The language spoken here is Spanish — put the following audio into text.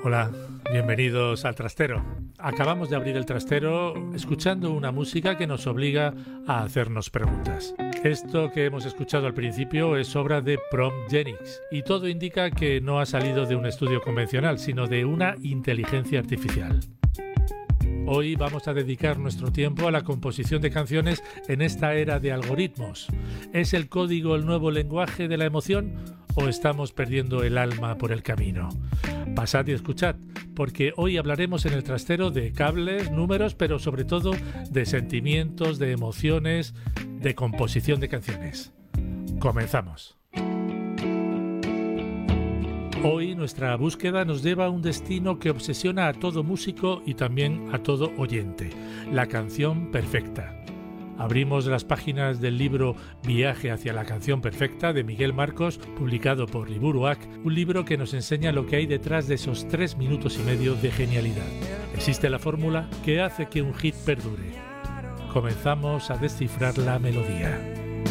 Hola, bienvenidos al Trastero. Acabamos de abrir el trastero escuchando una música que nos obliga a hacernos preguntas. Esto que hemos escuchado al principio es obra de Promgenics y todo indica que no ha salido de un estudio convencional, sino de una inteligencia artificial. Hoy vamos a dedicar nuestro tiempo a la composición de canciones en esta era de algoritmos. ¿Es el código el nuevo lenguaje de la emoción o estamos perdiendo el alma por el camino? Pasad y escuchad, porque hoy hablaremos en el trastero de cables, números, pero sobre todo de sentimientos, de emociones, de composición de canciones. Comenzamos. Hoy nuestra búsqueda nos lleva a un destino que obsesiona a todo músico y también a todo oyente, la canción perfecta. Abrimos las páginas del libro Viaje hacia la canción perfecta de Miguel Marcos, publicado por Liburuac, un libro que nos enseña lo que hay detrás de esos 3 minutos y medio de genialidad. Existe la fórmula que hace que un hit perdure. Comenzamos a descifrar la melodía.